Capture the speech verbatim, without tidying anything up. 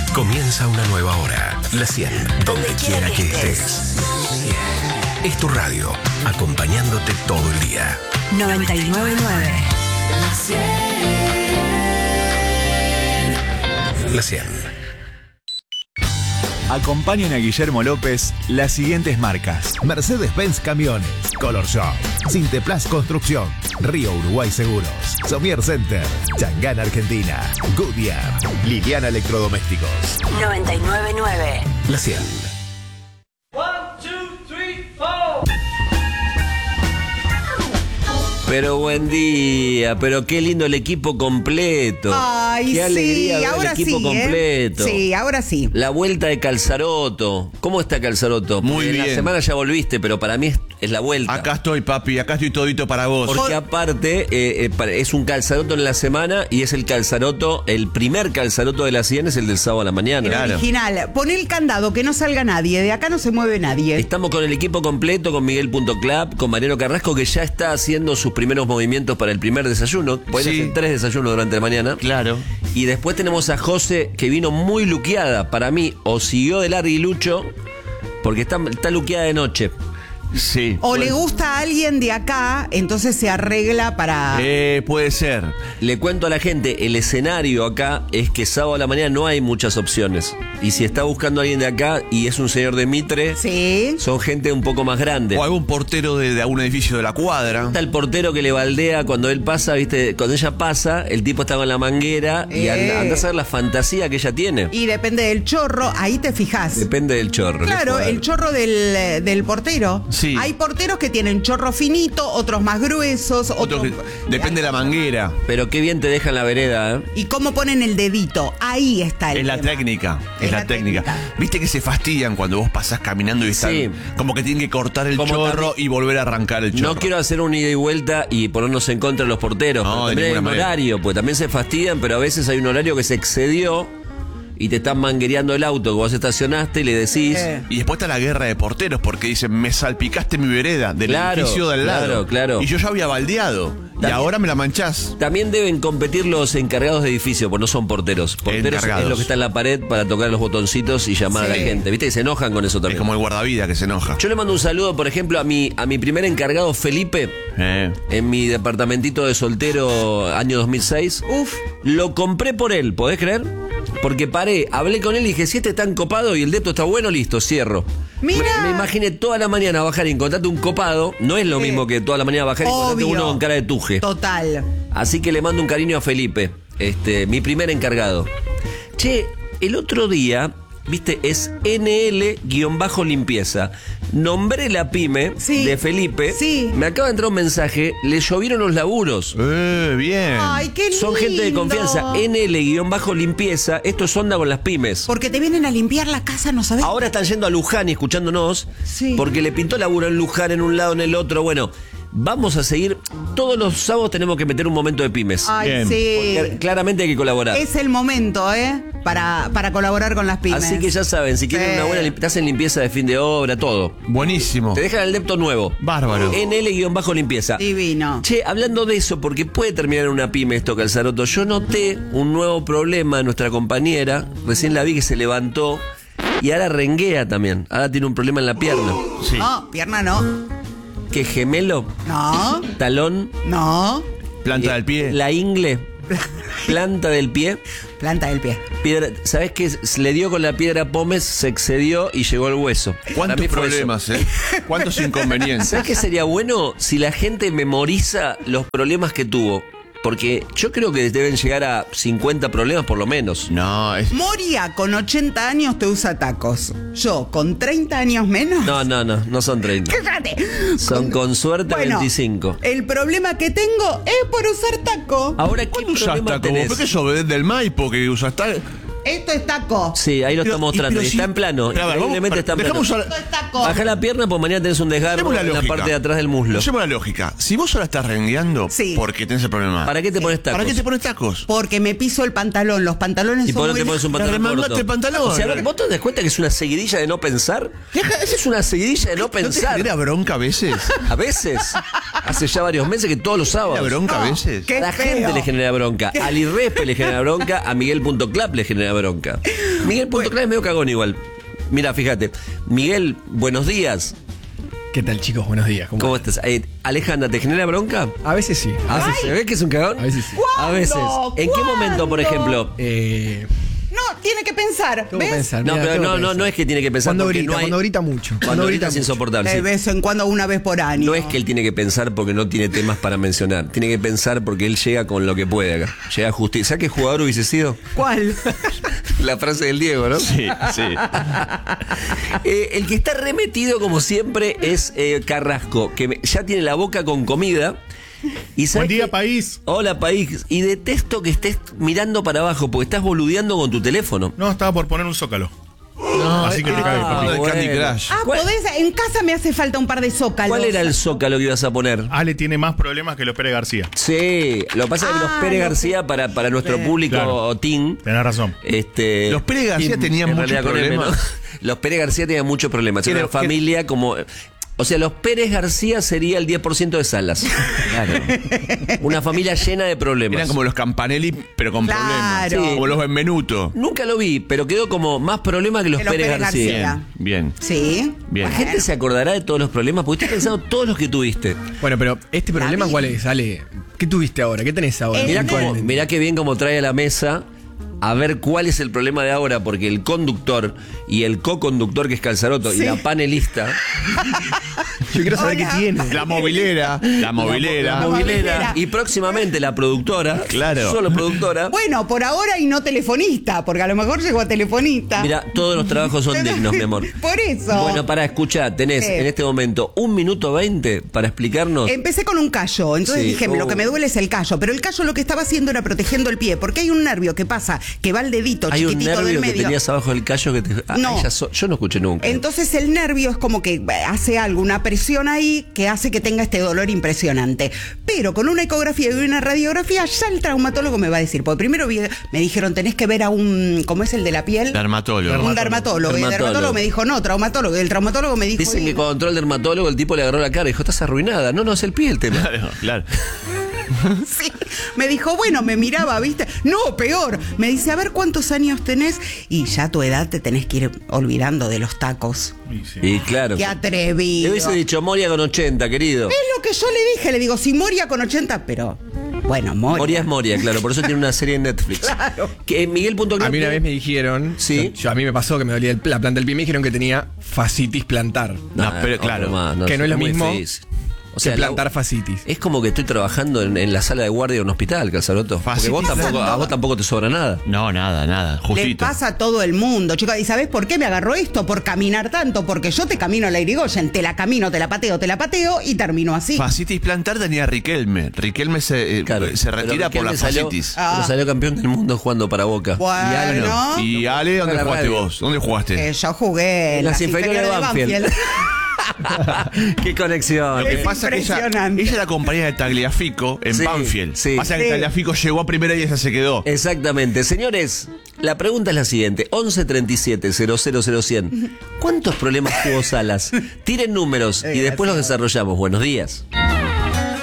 Comienza una nueva hora. La cien, donde quiera que estés. Es tu radio, acompañándote todo el día. noventa y nueve punto nueve. La cien. Acompañan a Guillermo López las siguientes marcas: Mercedes-Benz Camiones, Color Shop, Sinteplas Construcción, Río Uruguay Seguros, Somier Center, Changán Argentina, Goodyear, Liliana Electrodomésticos. noventa y nueve punto nueve. La cien. Pero buen día, pero qué lindo el equipo completo. Ay, qué alegría sí, ver ahora el equipo sí, completo. ¿eh? Sí, ahora sí. La vuelta de Calzaroto. ¿Cómo está Calzaroto? Muy Porque bien. En la semana ya volviste, pero para mí es, es la vuelta. Acá estoy, papi, acá estoy todito para vos. Porque aparte eh, eh, para- es un Calzaroto en la semana y es el Calzaroto, el primer Calzaroto de la cien es el del sábado a la mañana. El Claro. original. Pon el candado, que no salga nadie. De acá no se mueve nadie. Estamos con el equipo completo, con Miguel Punto Club, con Mariano Carrasco, que ya está haciendo sus primeros movimientos para el primer desayuno. Pueden Sí. hacer tres desayunos durante la mañana. Claro. Y después tenemos a José, que vino muy luqueada. Para mí, o siguió de larguilucho, porque está, está luqueada de noche. Sí. O le gusta a alguien de acá, entonces se arregla para... Eh, puede ser. Le cuento a la gente, el escenario acá es que sábado a la mañana no hay muchas opciones. Y si está buscando a alguien de acá y es un señor de Mitre, Sí. son gente un poco más grande. O algún portero de, de algún edificio de la cuadra. Está el portero que le baldea cuando él pasa, ¿viste? Cuando ella pasa, el tipo está con la manguera y Eh. anda, anda a saber la fantasía que ella tiene. Y depende del chorro, ahí te fijas. Depende del chorro. Claro, ¿no? el chorro del, eh, del portero. Sí. Hay porteros que tienen chorro finito, otros más gruesos, Otro otros... que- depende de la manguera. Pero qué bien te deja en la vereda, ¿eh? ¿Y cómo ponen el dedito? Ahí está el Es la tema. técnica, es, Es la, la técnica. técnica. Viste que se fastidian cuando vos pasás caminando y están Sí. como que tienen que cortar el Como chorro también- y volver a arrancar el chorro. No quiero hacer un ida y vuelta y ponernos en contra de los porteros. No, pero de también hay un ninguna manera. horario, pues también se fastidian, pero a veces hay un horario que se excedió y te están manguereando el auto que vos estacionaste y le decís. Eh. Y después está la guerra de porteros porque dicen, me salpicaste mi vereda del Claro, edificio del lado. claro, claro. Y yo ya había baldeado. Y También- ahora me la manchás. También deben competir los encargados de edificio, porque no son porteros. Porteros Encargados. es lo que está en la pared para tocar los botoncitos y llamar a la Sí. gente. ¿Viste? Y se enojan con eso Es también. como el guardavida que se enoja. Yo le mando un saludo, por ejemplo, a mi, a mi primer encargado, Felipe, Eh. en mi departamentito de soltero, año dos mil seis. Uf. Lo compré por él, ¿podés creer? Porque paré, hablé con él y dije, si este está tan copado y el dedo está bueno, listo, cierro. Mira. Me, me imaginé toda la mañana bajar y encontrarte un copado. No es lo Sí. mismo que toda la mañana bajar y encontrarte Obvio. uno con cara de tuje. Total. Así que le mando un cariño a Felipe, este, mi primer encargado. Che, el otro día, viste, es N L-limpieza. Nombré la pyme Sí. de Felipe. Sí. Me acaba de entrar un mensaje, le llovieron los laburos. Eh, bien. Ay, qué lindo. Son gente de confianza. N L-limpieza, esto es onda con las pymes. Porque te vienen a limpiar la casa, ¿no sabes? Ahora están yendo a Luján y escuchándonos. Sí. Porque le pintó laburo en Luján, en un lado, en el otro. Bueno, vamos a seguir. Todos los sábados tenemos que meter un momento de pymes. Ay, Bien. sí. Porque claramente hay que colaborar. Es el momento, ¿eh? Para, para colaborar con las pymes. Así que ya saben, si quieren Sí. una buena limpieza, te hacen limpieza de fin de obra, todo. Buenísimo. Te dejan el depto nuevo. Bárbaro. N L-limpieza. Divino. Che, hablando de eso, porque puede terminar en una pyme esto, Calzaroto, yo noté un nuevo problema en nuestra compañera. Recién la vi que se levantó y ahora renguea también. Ahora tiene un problema en la pierna. Sí. No, pierna no. ¿Qué gemelo? No, ¿Talón? no. Planta Eh, del pie. La ingle. Planta del pie. Planta del pie. Piedra, ¿sabés qué? Se le dio con la piedra pómez, se excedió y llegó al hueso. Para ¿Cuántos mí fue eso. problemas, eh? ¿Cuántos inconvenientes? ¿Sabes qué sería bueno si la gente memoriza los problemas que tuvo? Porque yo creo que deben llegar a cincuenta problemas por lo menos. No, es. Moria con ochenta años te usa tacos. Yo con treinta años menos. No, no, no, no son treinta. ¡Cállate! Son con suerte Bueno, veinticinco. El problema que tengo es por usar taco. Ahora, ¿qué ¿Cuándo usás problema taco? tenés? ¿Por qué sos del Maipo que usas taco? Esto es taco. Sí, ahí lo Pero- está mostrando. y- pero y está si- en plano. Pero a ver, vamos- Increíblemente está en plano. dejamos Esto es taco. Baja la pierna, pues mañana tenés un desgarro Hacemos la en la lógica. parte de atrás del muslo. Hacemos la lógica. Si vos ahora estás rengueando, Sí. porque tenés el problema. ¿Para qué te pones tacos? ¿Para qué te pones tacos? Porque me piso el pantalón. Los pantalones ¿Y son por qué no muy... te pones un pantalón remangate corto? el pantalón. O sea, ¿vos te das cuenta que es una seguidilla de no pensar? Esa es una seguidilla de no ¿No te pensar. genera bronca a veces? A veces. Hace ya varios meses que todos los ¿Genera sábados. bronca a No. veces? ¿Qué? A la feo. gente le genera bronca. Al Irrespe le genera bronca. A Miguel punto club le genera bronca. Miguel Punto Clave es medio cagón igual. Mira, fíjate. Miguel, buenos días. ¿Qué tal, chicos? Buenos días. ¿Cómo, ¿Cómo estás? Eh, Alejandra, ¿te genera bronca? A veces sí. ¿A veces se ve que es un cagón? A veces sí. A veces. ¿En qué momento, por ejemplo? Eh, No, tiene que pensar. tengo que ¿Ves? pensar. No, mira, pero tengo no, que no, pensar. no es que tiene que pensar Cuando porque grita, no hay- cuando grita mucho. Cuando grita es mucho. insoportable. De sí. vez en cuando, una vez por año. No es que él tiene que pensar porque no tiene temas para mencionar. Tiene que pensar porque él llega con lo que puede acá. Llega justicia. ¿Sabes qué jugador hubiese sido? ¿Cuál? La frase del Diego, ¿no? Sí, sí. Eh, el que está remetido, como siempre, es eh, Carrasco, que me- ya tiene la boca con comida. Y ¿sabes Buen día, qué? país. Hola, país. Y detesto que estés mirando para abajo porque estás boludeando con tu teléfono. No, estaba por poner un zócalo. No, Así que te ah, cae, papi. Hablando de Candy Crush. Ah, ¿Cuál- podés. En casa me hace falta un par de zócalos. ¿Cuál era el zócalo que ibas a poner? Ale tiene más problemas que los Pérez García. Sí, lo que pasa es que los Ah, Pérez no. García, para, para nuestro público Claro. teen, Tenés razón. este, Los Pérez García en- tenían en muchos realidad con M, ¿no? problemas. Los Pérez García tenían muchos problemas. Era Quiero- una familia como... O sea, los Pérez García sería el diez por ciento de Salas. Claro. Una familia llena de problemas. Eran como los Campanelli, pero con Claro. problemas. Sí. Como los Benvenuto. Nunca lo vi, pero quedó como más problemas que los, Que los Pérez, Pérez García. García. Bien, Sí. bien. La gente se acordará de todos los problemas, porque estoy pensando todos los que tuviste. Bueno, pero este problema, David. ¿cuál es? Ale, ¿qué tuviste ahora? ¿Qué tenés ahora? El- Mirá, ¿Cuál? cómo, mirá qué bien como trae a la mesa a ver cuál es el problema de ahora, porque el conductor y el co-conductor, que es Calzaroto, y Sí. la panelista, Yo quiero saber Hola. qué tiene. La movilera, la movilera. la movilera. movilera, y próximamente la productora, Claro. solo productora. Bueno, por ahora y no telefonista, porque a lo mejor llegó a telefonista. Mira, todos los trabajos son dignos, mi amor. Por eso. Bueno, para escuchar, tenés Sí. en este momento un minuto veinte para explicarnos. Empecé con un callo, entonces Sí, dije, oh. lo que me duele es el callo, pero el callo lo que estaba haciendo era protegiendo el pie, porque hay un nervio que pasa, que va al dedito Hay un chiquitito del nervio que medio. tenías abajo del callo que te. Ah, No. ella so- yo no escuché nunca. Entonces el nervio es como que hace algo, una presión ahí que hace que tenga este dolor impresionante. Pero con una ecografía y una radiografía ya el traumatólogo me va a decir, porque primero vi- me dijeron, tenés que ver a un, ¿cómo es el de la piel? Dermatólogo. Un dermatólogo. Y el Dermatólogo. dermatólogo me dijo, no, traumatólogo. Y el traumatólogo me dijo, Dicen "Y- que cuando entró el dermatólogo, el tipo le agarró la cara y dijo, estás arruinada. No, no, es el pie el tema. Claro, claro. Sí, me dijo, bueno, me miraba, ¿viste? No, peor. Me dice, a ver cuántos años tenés. Y ya a tu edad te tenés que ir olvidando de los tacos. Y sí. Y claro. Qué Le atrevido. hubiese dicho Moria con ochenta, querido. Es lo que yo le dije. Le digo, si Moria con ochenta, pero bueno, Moria. Moria es Moria, claro. Por eso tiene una serie en Netflix. Claro. Que Miguel punto A mí una vez me dijeron, Sí. yo, yo- a mí me pasó que me dolía el- la planta del pie, me dijeron que tenía fascitis plantar. No, pero claro, que no es lo muy mismo difícil. O que sea, plantar la- fascitis. es como que estoy trabajando en, en la sala de guardia de un hospital, Calzaroto. Porque Fácil. vos Pasa tampoco, a todo. vos tampoco te sobra nada. No, nada, nada. Le Justito. pasa a todo el mundo, chicos. ¿Y sabés por qué me agarró esto? Por caminar tanto. Porque yo te camino a la Irigoyen, te la camino, te la pateo, te la pateo y termino así. Fascitis plantar tenía Riquelme. Riquelme se, eh, Claro, se pero retira por la Riquelme salió- fascitis. Ah. Pero salió campeón del mundo jugando para Boca. Bueno, Y Ale no. Y Ale, ¿dónde La jugaste radio. vos? ¿Dónde jugaste? Eh, yo jugué en En las inferiores de Banfield. Qué conexión. Lo que es pasa es que ella, impresionante. ella era compañera de Tagliafico en Sí, Banfield. sí. Pasa que Sí. Tagliafico llegó a primera y ella se quedó. Exactamente. Señores, la pregunta es la siguiente. once treinta y siete cero cero cero cien. ¿Cuántos problemas tuvo Salas? Tiren números y después los desarrollamos. Buenos días.